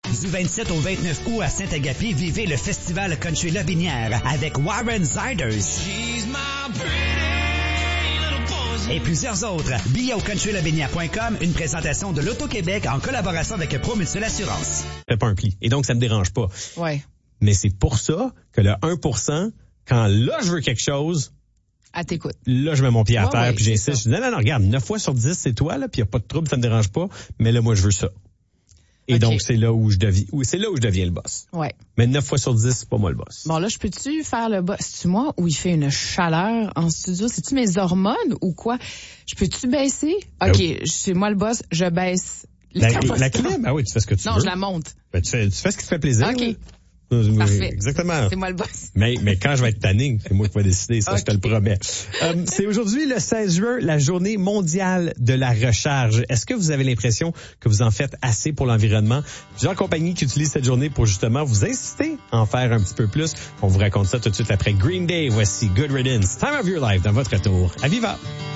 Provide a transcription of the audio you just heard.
Du 27 au 29 août à Saint-Agapi, vivez le festival Country Lobinière avec Warren Ziders et plusieurs autres. Billets au countrylobinière.com, une présentation de l'Auto-Québec en collaboration avec Promutuelle Assurance. Fais pas un pli. Et donc, ça me dérange pas. Ouais. Mais c'est pour ça que le 1%, quand là, je veux quelque chose, à t'écoute. là, je mets mon pied à terre, puis j'insiste. Ça. Je dis, non, regarde, 9 fois sur 10, c'est toi, là, puis y a pas de trouble, ça me dérange pas. Mais là, moi, je veux ça. Et donc, c'est là où je deviens le boss. Ouais. Mais 9 fois sur 10, c'est pas moi le boss. Bon, là, je peux-tu faire le boss? C'est-tu moi où il fait une chaleur en studio? C'est-tu mes hormones ou quoi? Je peux-tu baisser? OK, c'est moi le boss, je baisse la clim? Ah oui, tu fais ce que tu veux. Non, je la monte. Ben, tu fais ce qui te fait plaisir. OK. Là. Parfait. Exactement. C'est moi le boss. Mais quand je vais être tanning, c'est moi qui vais décider, ça, je te le promets. C'est aujourd'hui, le 16 juin, la journée mondiale de la recharge. Est-ce que vous avez l'impression que vous en faites assez pour l'environnement? Plusieurs compagnies qui utilisent cette journée pour justement vous inciter à en faire un petit peu plus. On vous raconte ça tout de suite après Green Day. Voici Good Riddance, Time of Your Life dans votre tour à Viva.